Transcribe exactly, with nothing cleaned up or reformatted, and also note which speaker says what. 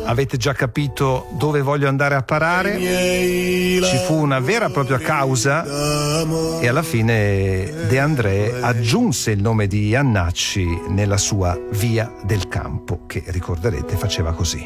Speaker 1: avete già capito dove voglio andare a parare. Ci fu una vera e propria causa e alla fine De André aggiunse il nome di Jannacci nella sua Via del Campo, che ricorderete faceva così.